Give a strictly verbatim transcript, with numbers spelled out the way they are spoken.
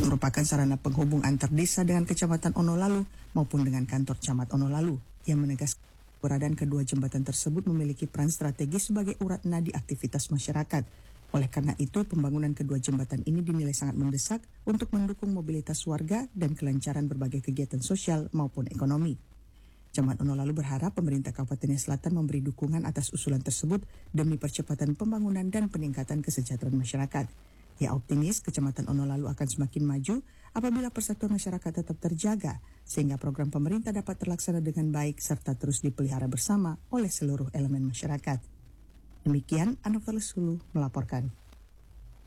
merupakan sarana penghubung antar desa dengan Kecamatan Onolalu maupun dengan kantor Camat Onolalu, yang menegaskan keberadaan kedua jembatan tersebut memiliki peran strategis sebagai urat nadi aktivitas masyarakat. Oleh karena itu, pembangunan kedua jembatan ini dinilai sangat mendesak untuk mendukung mobilitas warga dan kelancaran berbagai kegiatan sosial maupun ekonomi. Camat Onolalu berharap pemerintah Kabupaten Selatan memberi dukungan atas usulan tersebut demi percepatan pembangunan dan peningkatan kesejahteraan masyarakat. Ia optimis Kecamatan Onolalu akan semakin maju apabila persatuan masyarakat tetap terjaga, sehingga program pemerintah dapat terlaksana dengan baik serta terus dipelihara bersama oleh seluruh elemen masyarakat. Demikian, Anofel Sulu melaporkan.